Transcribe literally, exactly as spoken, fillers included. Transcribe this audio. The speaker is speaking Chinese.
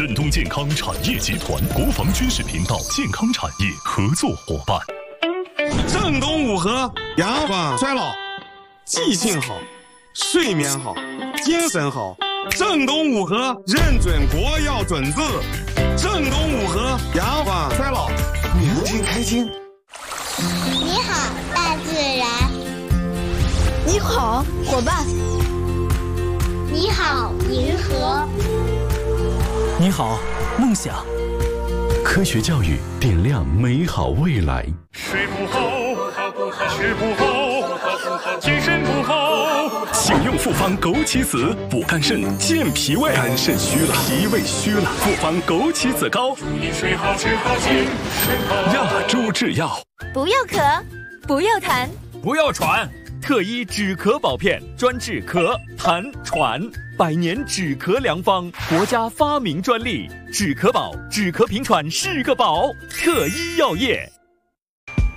振东健康产业集团国防军事频道健康产业合作伙伴。 正东五合，延缓衰老，记性好，睡眠好，精神好。正东五合认准国药准字，正东五合延缓衰老，年轻开心。 你好，大自然。 你好，伙伴。 你好，银河。 你好，梦想。 科学教育点亮美好未来。 睡不好，吃不好，精神不好。 请用复方枸杞子补肝肾、健脾胃。肝肾虚了，脾胃虚了，复方枸杞子膏。 祝你睡好，吃好，精神好。 亚洲制药。 不要咳，不要痰， 不要喘。特一止咳宝片，专治咳、痰、喘，百年止咳良方，国家发明专利。止咳宝，止咳平喘是个宝。特一药业。